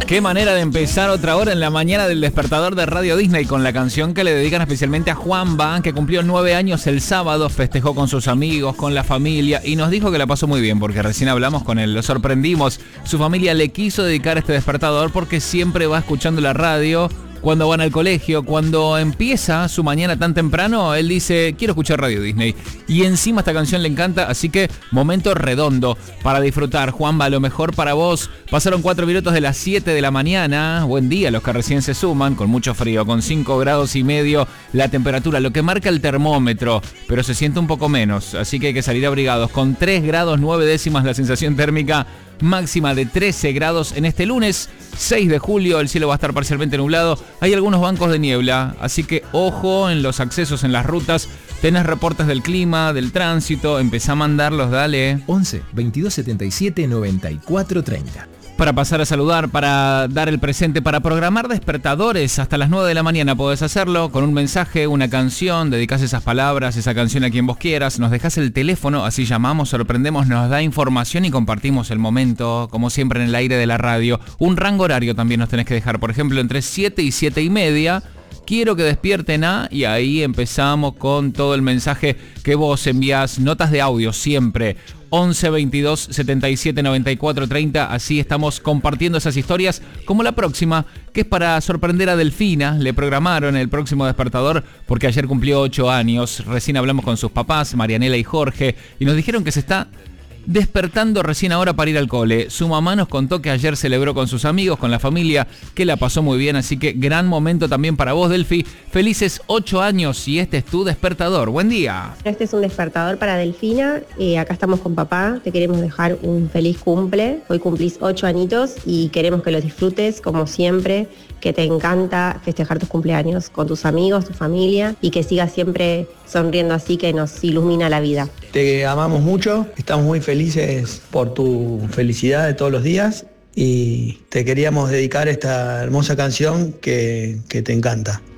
Qué manera de empezar otra hora en la mañana del despertador de Radio Disney con la canción que le dedican especialmente a Juanba, que cumplió 9 años el sábado, festejó con sus amigos, con la familia y nos dijo que la pasó muy bien porque recién hablamos con él, lo sorprendimos. Su familia le quiso dedicar este despertador porque siempre va escuchando la radio. Cuando van al colegio, cuando empieza su mañana tan temprano, él dice, quiero escuchar Radio Disney. Y encima esta canción le encanta, así que momento redondo para disfrutar. Juanba, lo mejor para vos. Pasaron 4 minutos de las 7 de la mañana. Buen día los que recién se suman, con mucho frío, con 5 grados y medio la temperatura, lo que marca el termómetro, pero se siente un poco menos, así que hay que salir abrigados. Con 3 grados 9 décimas la sensación térmica, máxima de 13 grados en este lunes 6 de julio, el cielo va a estar parcialmente nublado, hay algunos bancos de niebla, así que ojo en los accesos en las rutas, tenés reportes del clima, del tránsito, empezá a mandarlos, dale. 11 22 77 94 30. Para pasar a saludar, para dar el presente, para programar despertadores hasta las 9 de la mañana podés hacerlo con un mensaje, una canción, dedicás esas palabras, esa canción a quien vos quieras, nos dejás el teléfono, así llamamos, sorprendemos, nos da información y compartimos el momento, como siempre en el aire de la radio. Un rango horario también nos tenés que dejar, por ejemplo, entre 7 y 7 y media. Quiero que despierten y ahí empezamos con todo el mensaje que vos envías, notas de audio siempre. 11 22 77 94 30, así estamos compartiendo esas historias como la próxima, que es para sorprender a Delfina. Le programaron el próximo despertador porque ayer cumplió 8 años, recién hablamos con sus papás, Marianela y Jorge, y nos dijeron que se está despertando recién ahora para ir al cole. Su mamá nos contó que ayer celebró con sus amigos, con la familia, que la pasó muy bien, así que gran momento también para vos, Delfi. Felices 8 años y este es tu despertador. Buen día. Este es un despertador para Delfina. Acá estamos con papá. Te queremos dejar un feliz cumple. Hoy cumplís 8 añitos y queremos que lo disfrutes como siempre, que te encanta festejar tus cumpleaños con tus amigos, tu familia y que sigas siempre sonriendo así, que nos ilumina la vida. Te amamos mucho, estamos muy felices por tu felicidad de todos los días y te queríamos dedicar esta hermosa canción que te encanta.